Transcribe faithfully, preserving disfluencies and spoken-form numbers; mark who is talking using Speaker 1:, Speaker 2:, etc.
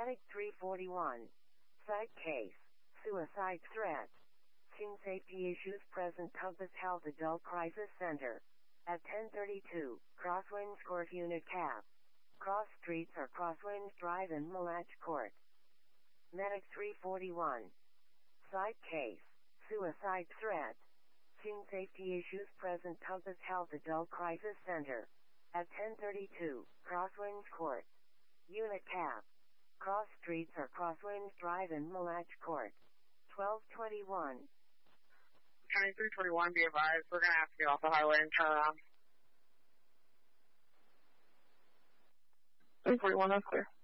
Speaker 1: Medic three forty-one. Site case. Suicide threat. Teen safety issues present. Compass Health Adult Crisis Center. At ten thirty-two, Crosswinds Court Unit Cap. Cross Streets or Crosswinds Drive in Malach Court. Medic three forty-one. Site case. Suicide threat. Teen safety issues present. Compass Health Adult Crisis Center. At ten thirty-two, Crosswinds Court. Unit Cap. Cross Streets or Crosswinds Drive in Malach Court. twelve twenty-one.
Speaker 2: County three twenty-one, be advised, we're going to have to get off the highway and turn around. three forty-one, that's clear.